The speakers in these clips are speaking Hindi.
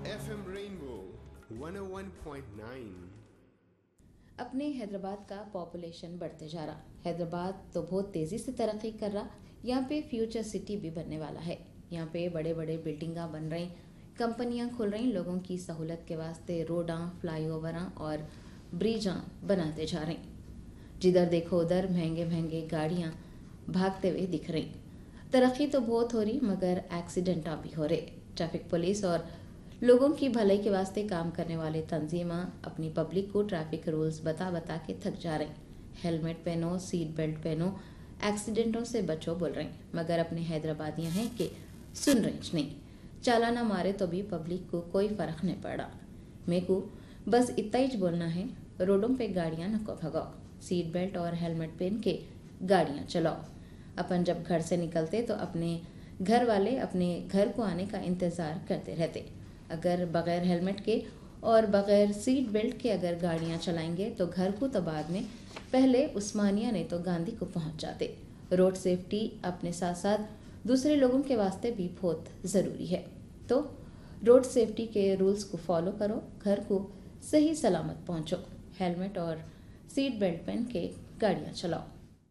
FM Rainbow 101.9। अपने हैदराबाद का पॉपुलेशन बढ़ते जा रहा। हैदराबाद तो बहुत तेज़ी से तरक्की कर रहा। यहाँ पे फ्यूचर सिटी भी बनने वाला है। यहाँ पे बड़े बड़े बिल्डिंगां बन रही, कंपनियां खुल रही, लोगों की सहूलत के वास्ते रोडां, फ्लाईओवरां और ब्रिजां बनाते जा रहे। जिधर देखो उधर महंगे महंगे गाड़ियाँ भागते हुए दिख रही। तरक्की तो बहुत हो रही मगर एक्सीडेंट भी हो रहे। ट्रैफिक पुलिस और लोगों की भलाई के वास्ते काम करने वाले तंजीमां अपनी पब्लिक को ट्रैफिक रूल्स बता बता के थक जा रहे। हेलमेट पहनो, सीट बेल्ट पहनो, एक्सीडेंटों से बचो बोल रहे, मगर अपने हैदराबादियां हैं कि सुन रही नहीं। चालाना मारे तो भी पब्लिक को कोई फर्क नहीं पड़ा। मेरे को बस इतना ही बोलना है, रोडों पे गाड़ियां नको भगाओ, सीट बेल्ट और हेलमेट पहन के गाड़ियां चलाओ। अपन जब घर से निकलते तो अपने घर वाले अपने घर को आने का इंतज़ार करते रहते। अगर बगैर हेलमेट के और बगैर सीट बेल्ट के अगर गाड़ियां चलाएंगे तो घर को तो बाद में, पहले उस्मानिया नहीं तो गांधी को पहुंच जाते। रोड सेफ्टी अपने साथ साथ दूसरे लोगों के वास्ते भी बहुत ज़रूरी है। तो रोड सेफ्टी के रूल्स को फॉलो करो, घर को सही सलामत पहुंचो, हेलमेट और सीट बेल्ट पहन के गाड़ियां चलाओ।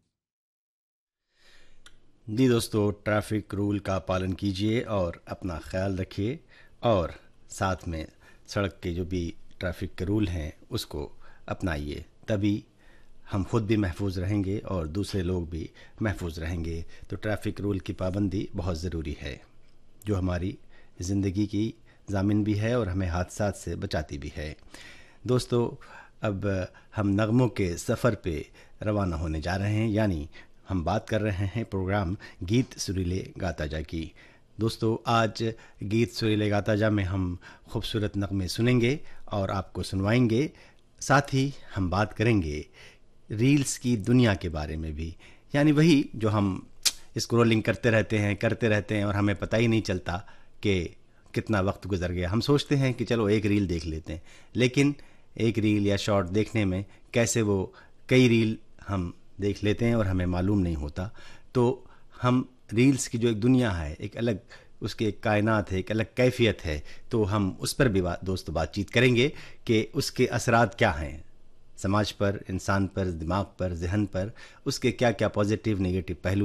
जी दोस्तों, ट्रैफिक रूल का पालन कीजिए और अपना ख्याल रखिए, और साथ में सड़क के जो भी ट्रैफिक के रूल हैं उसको अपनाइए, तभी हम खुद भी महफूज रहेंगे और दूसरे लोग भी महफूज रहेंगे। तो ट्रैफिक रूल की पाबंदी बहुत ज़रूरी है, जो हमारी ज़िंदगी की ज़ामिन भी है और हमें हादसात से बचाती भी है। दोस्तों, अब हम नगमों के सफ़र पे रवाना होने जा रहे हैं, यानी हम बात कर रहे हैं प्रोग्राम गीत सुरीले गाता जा की। दोस्तों, आज गीत सुरीले गाता जा में हम खूबसूरत नगमे सुनेंगे और आपको सुनवाएंगे। साथ ही हम बात करेंगे रील्स की दुनिया के बारे में भी, यानी वही जो हम स्क्रॉलिंग करते रहते हैं और हमें पता ही नहीं चलता कि कितना वक्त गुजर गया। हम सोचते हैं कि चलो एक रील देख लेते हैं, लेकिन एक रील या शॉर्ट देखने में कैसे वो कई रील हम देख लेते हैं और हमें मालूम नहीं होता। तो हम रील्स की जो एक दुनिया है, एक अलग उसकी एक कायनात है, एक अलग कैफियत है, तो हम उस पर भी दोस्तों बातचीत करेंगे कि उसके असरात क्या हैं समाज पर, इंसान पर, दिमाग पर, जहन पर, उसके क्या क्या पॉजिटिव नेगेटिव पहलू